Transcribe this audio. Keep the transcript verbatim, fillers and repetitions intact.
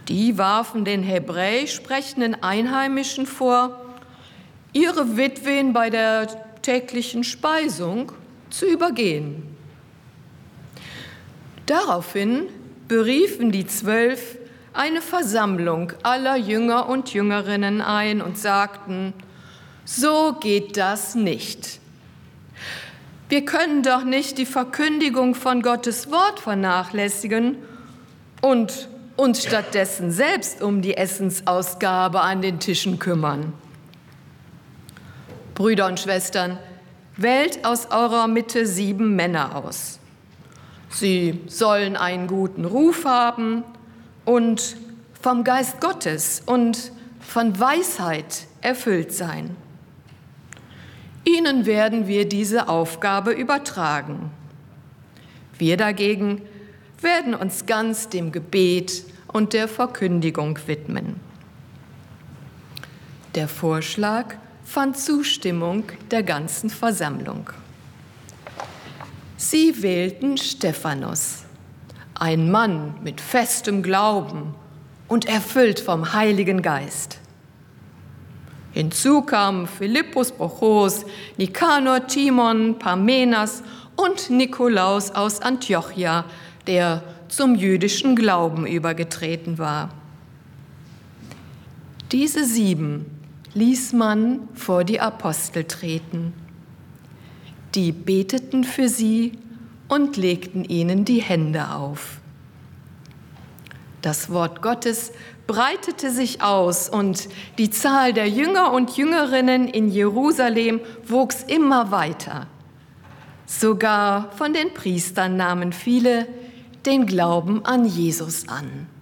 Die warfen den hebräisch sprechenden Einheimischen vor, ihre Witwen bei der täglichen Speisung zu übergehen. Daraufhin beriefen die Zwölf eine Versammlung aller Jünger und Jüngerinnen ein und sagten: So geht das nicht. Wir können doch nicht die Verkündigung von Gottes Wort vernachlässigen und uns stattdessen selbst um die Essensausgabe an den Tischen kümmern. Brüder und Schwestern, wählt aus eurer Mitte sieben Männer aus. Sie sollen einen guten Ruf haben und vom Geist Gottes und von Weisheit erfüllt sein. Ihnen werden wir diese Aufgabe übertragen. Wir dagegen werden uns ganz dem Gebet und der Verkündigung widmen. Der Vorschlag fand Zustimmung der ganzen Versammlung. Sie wählten Stephanus, ein Mann mit festem Glauben und erfüllt vom Heiligen Geist. Hinzu kamen Philippus Prochos, Nikanor, Timon, Parmenas und Nikolaus aus Antiochia, der zum jüdischen Glauben übergetreten war. Diese sieben ließ man vor die Apostel treten. Die beteten für sie und legten ihnen die Hände auf. Das Wort Gottes breitete sich aus und die Zahl der Jünger und Jüngerinnen in Jerusalem wuchs immer weiter. Sogar von den Priestern nahmen viele den Glauben an Jesus an.